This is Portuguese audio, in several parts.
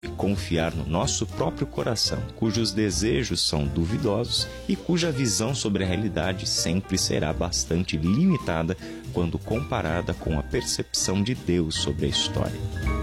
e confiar no nosso próprio coração, cujos desejos são duvidosos e cuja visão sobre a realidade sempre será bastante limitada quando comparada com a percepção de Deus sobre a história.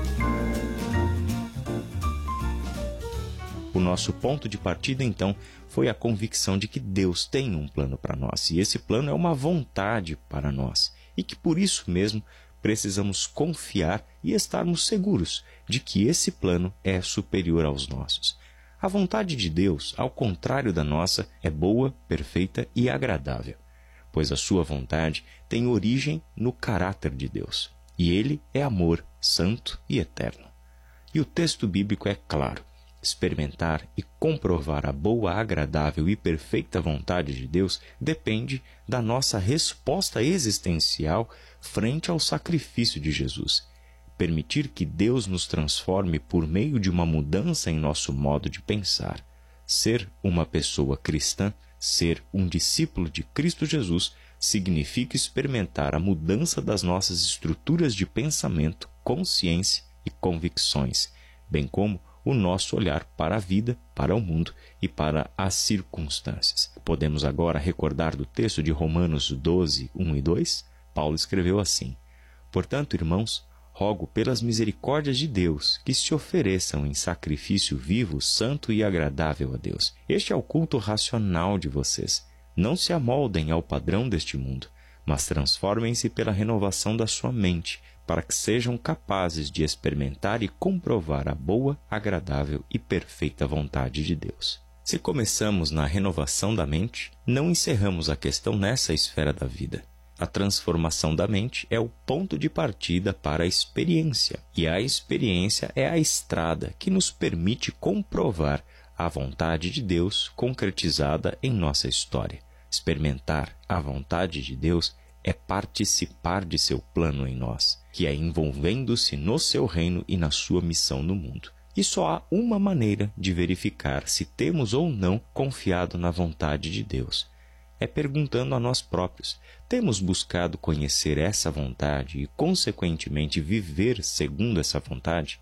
O nosso ponto de partida, então, foi a convicção de que Deus tem um plano para nós, e esse plano é uma vontade para nós, e que por isso mesmo precisamos confiar e estarmos seguros de que esse plano é superior aos nossos. A vontade de Deus, ao contrário da nossa, é boa, perfeita e agradável, pois a sua vontade tem origem no caráter de Deus, e Ele é amor, santo e eterno. E o texto bíblico é claro: experimentar e comprovar a boa, agradável e perfeita vontade de Deus depende da nossa resposta existencial frente ao sacrifício de Jesus. Permitir que Deus nos transforme por meio de uma mudança em nosso modo de pensar. Ser uma pessoa cristã, ser um discípulo de Cristo Jesus, significa experimentar a mudança das nossas estruturas de pensamento, consciência e convicções, bem como o nosso olhar para a vida, para o mundo e para as circunstâncias. Podemos agora recordar do texto de Romanos 12, 1 e 2? Paulo escreveu assim: Portanto, irmãos, rogo pelas misericórdias de Deus que se ofereçam em sacrifício vivo, santo e agradável a Deus. Este é o culto racional de vocês. Não se amoldem ao padrão deste mundo, mas transformem-se pela renovação da sua mente, para que sejam capazes de experimentar e comprovar a boa, agradável e perfeita vontade de Deus. Se começamos na renovação da mente, não encerramos a questão nessa esfera da vida. A transformação da mente é o ponto de partida para a experiência, e a experiência é a estrada que nos permite comprovar a vontade de Deus concretizada em nossa história. Experimentar a vontade de Deus é participar de seu plano em nós, que é envolvendo-se no seu reino e na sua missão no mundo. E só há uma maneira de verificar se temos ou não confiado na vontade de Deus. É perguntando a nós próprios: temos buscado conhecer essa vontade e, consequentemente, viver segundo essa vontade?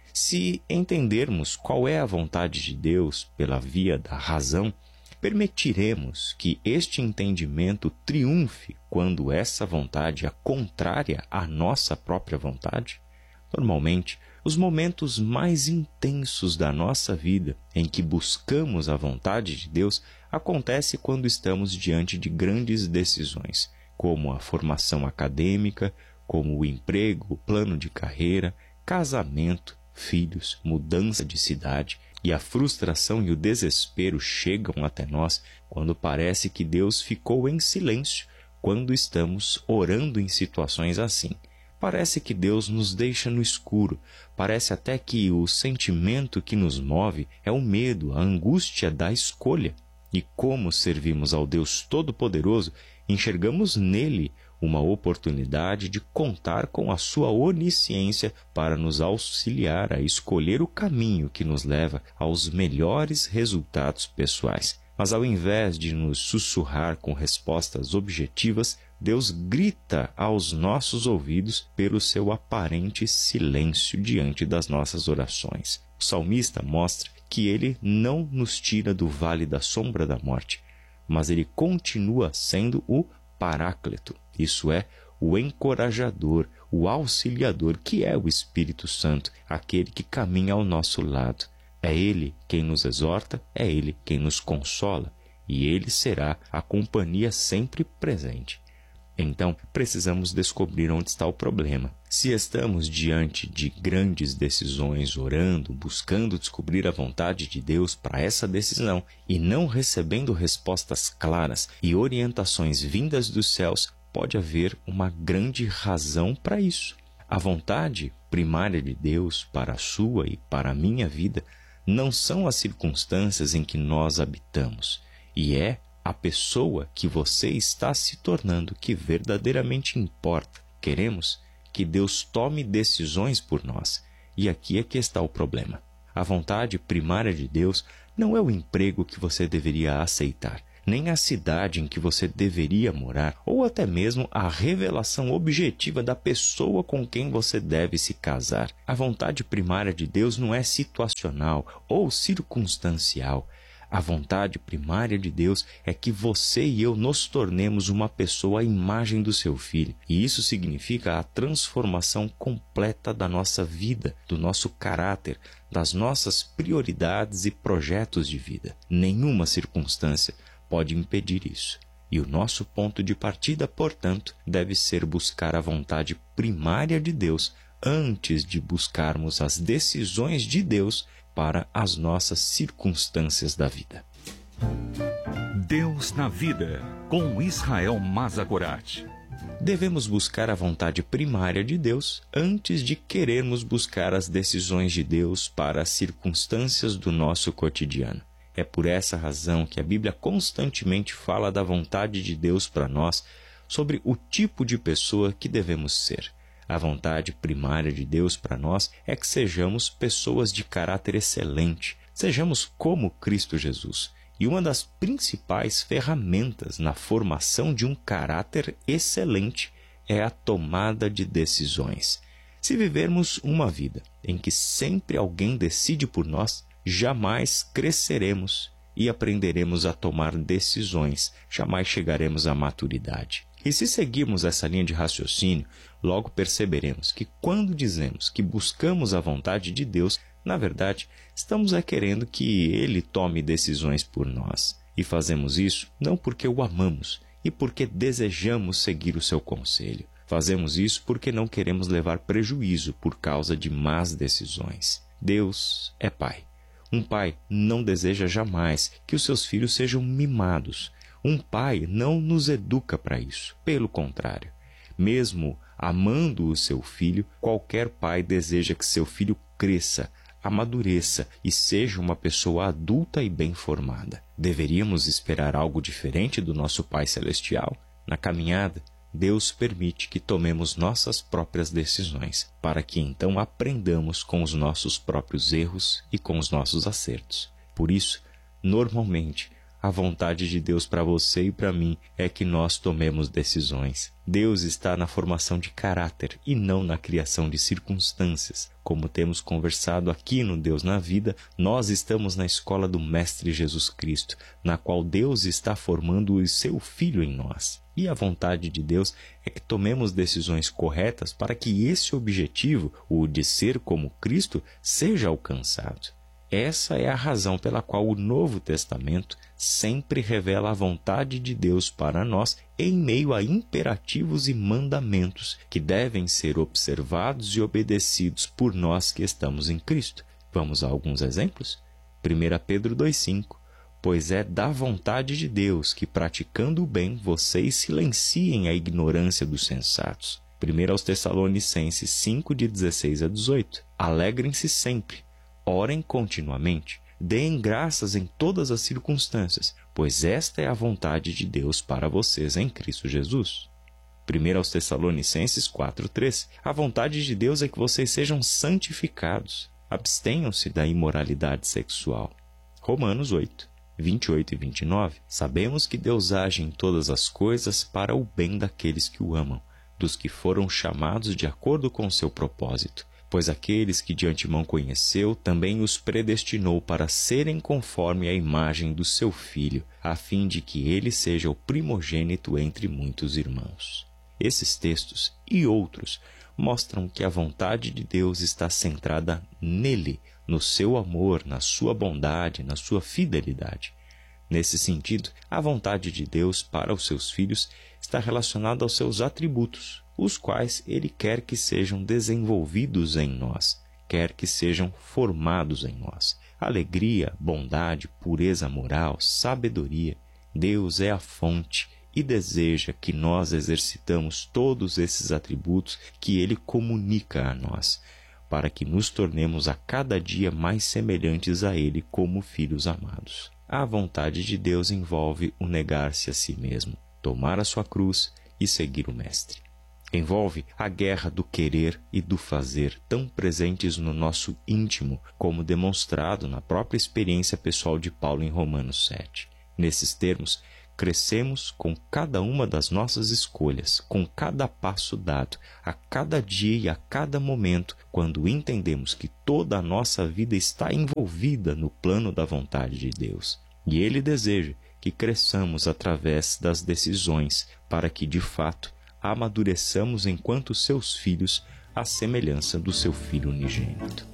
Se entendermos qual é a vontade de Deus pela via da razão, permitiremos que este entendimento triunfe quando essa vontade é contrária à nossa própria vontade? Normalmente, os momentos mais intensos da nossa vida em que buscamos a vontade de Deus acontece quando estamos diante de grandes decisões, como a formação acadêmica, como o emprego, plano de carreira, casamento, filhos, mudança de cidade, e a frustração e o desespero chegam até nós quando parece que Deus ficou em silêncio quando estamos orando em situações assim. Parece que Deus nos deixa no escuro, parece até que o sentimento que nos move é o medo, a angústia da escolha. E como servimos ao Deus Todo-Poderoso, enxergamos nele uma oportunidade de contar com a sua onisciência para nos auxiliar a escolher o caminho que nos leva aos melhores resultados pessoais. Mas ao invés de nos sussurrar com respostas objetivas, Deus grita aos nossos ouvidos pelo seu aparente silêncio diante das nossas orações. O salmista mostra que ele não nos tira do vale da sombra da morte, mas ele continua sendo o Paráclito, isso é, o encorajador, o auxiliador, que é o Espírito Santo, aquele que caminha ao nosso lado. É Ele quem nos exorta, é Ele quem nos consola, e Ele será a companhia sempre presente. Então, precisamos descobrir onde está o problema. Se estamos diante de grandes decisões, orando, buscando descobrir a vontade de Deus para essa decisão e não recebendo respostas claras e orientações vindas dos céus, pode haver uma grande razão para isso. A vontade primária de Deus para a sua e para a minha vida não são as circunstâncias em que nós habitamos, e é a pessoa que você está se tornando que verdadeiramente importa. Queremos que Deus tome decisões por nós, e aqui é que está o problema. A vontade primária de Deus não é o emprego que você deveria aceitar, nem a cidade em que você deveria morar, ou até mesmo a revelação objetiva da pessoa com quem você deve se casar. A vontade primária de Deus não é situacional ou circunstancial. A vontade primária de Deus é que você e eu nos tornemos uma pessoa à imagem do seu Filho. E isso significa a transformação completa da nossa vida, do nosso caráter, das nossas prioridades e projetos de vida. Nenhuma circunstância pode impedir isso. E o nosso ponto de partida, portanto, deve ser buscar a vontade primária de Deus antes de buscarmos as decisões de Deus para as nossas circunstâncias da vida. Deus na vida, com Israel Mazagorat. Devemos buscar a vontade primária de Deus antes de querermos buscar as decisões de Deus para as circunstâncias do nosso cotidiano. É por essa razão que a Bíblia constantemente fala da vontade de Deus para nós, sobre o tipo de pessoa que devemos ser. A vontade primária de Deus para nós é que sejamos pessoas de caráter excelente, sejamos como Cristo Jesus. E uma das principais ferramentas na formação de um caráter excelente é a tomada de decisões. Se vivermos uma vida em que sempre alguém decide por nós, jamais cresceremos e aprenderemos a tomar decisões, jamais chegaremos à maturidade. E se seguirmos essa linha de raciocínio, logo perceberemos que quando dizemos que buscamos a vontade de Deus, na verdade, estamos querendo que Ele tome decisões por nós. E fazemos isso não porque o amamos e porque desejamos seguir o seu conselho. Fazemos isso porque não queremos levar prejuízo por causa de más decisões. Deus é Pai. Um pai não deseja jamais que os seus filhos sejam mimados. Um pai não nos educa para isso. Pelo contrário, mesmo amando o seu filho, qualquer pai deseja que seu filho cresça, amadureça e seja uma pessoa adulta e bem formada. Deveríamos esperar algo diferente do nosso Pai Celestial? Na caminhada, Deus permite que tomemos nossas próprias decisões, para que então aprendamos com os nossos próprios erros e com os nossos acertos. Por isso, normalmente, a vontade de Deus para você e para mim é que nós tomemos decisões. Deus está na formação de caráter e não na criação de circunstâncias. Como temos conversado aqui no Deus na Vida, nós estamos na escola do Mestre Jesus Cristo, na qual Deus está formando o seu Filho em nós. E a vontade de Deus é que tomemos decisões corretas para que esse objetivo, o de ser como Cristo, seja alcançado. Essa é a razão pela qual o Novo Testamento sempre revela a vontade de Deus para nós em meio a imperativos e mandamentos que devem ser observados e obedecidos por nós que estamos em Cristo. Vamos a alguns exemplos? 1 Pedro 2,5. Pois é da vontade de Deus que, praticando o bem, vocês silenciem a ignorância dos sensatos. 1 Tessalonicenses 5, de 16 a 18. Alegrem-se sempre. Orem continuamente, deem graças em todas as circunstâncias, pois esta é a vontade de Deus para vocês em Cristo Jesus. 1 Tessalonicenses 4:3. A vontade de Deus é que vocês sejam santificados, abstenham-se da imoralidade sexual. Romanos 8, 28 e 29. Sabemos que Deus age em todas as coisas para o bem daqueles que o amam, dos que foram chamados de acordo com seu propósito. Pois aqueles que de antemão conheceu, também os predestinou para serem conforme a imagem do seu Filho, a fim de que ele seja o primogênito entre muitos irmãos. Esses textos e outros mostram que a vontade de Deus está centrada nele, no seu amor, na sua bondade, na sua fidelidade. Nesse sentido, a vontade de Deus para os seus filhos está relacionada aos seus atributos, os quais Ele quer que sejam desenvolvidos em nós, quer que sejam formados em nós. Alegria, bondade, pureza moral, sabedoria. Deus é a fonte e deseja que nós exercitamos todos esses atributos que Ele comunica a nós, para que nos tornemos a cada dia mais semelhantes a Ele como filhos amados. A vontade de Deus envolve o negar-se a si mesmo, tomar a sua cruz e seguir o Mestre. Envolve a guerra do querer e do fazer, tão presentes no nosso íntimo, como demonstrado na própria experiência pessoal de Paulo em Romanos 7. Nesses termos, crescemos com cada uma das nossas escolhas, com cada passo dado, a cada dia e a cada momento, quando entendemos que toda a nossa vida está envolvida no plano da vontade de Deus. E Ele deseja que cresçamos através das decisões, para que, de fato, amadureçamos enquanto seus filhos, à semelhança do seu Filho unigênito.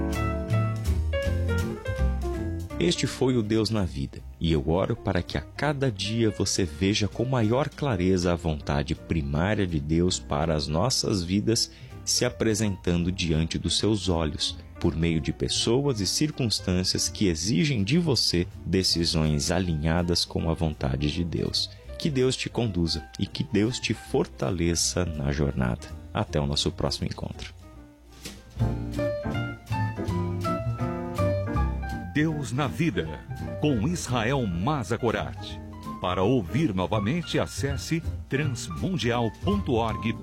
Este foi o Deus na Vida, e eu oro para que a cada dia você veja com maior clareza a vontade primária de Deus para as nossas vidas se apresentando diante dos seus olhos, por meio de pessoas e circunstâncias que exigem de você decisões alinhadas com a vontade de Deus. Que Deus te conduza e que Deus te fortaleça na jornada. Até o nosso próximo encontro. Deus na Vida, com Israel Mazagorat. Para ouvir novamente, acesse transmundial.org.br.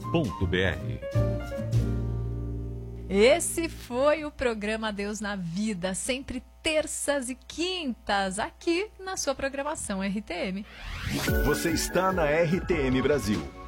Esse foi o programa Deus na Vida, sempre terças e quintas, aqui na sua programação RTM. Você está na RTM Brasil.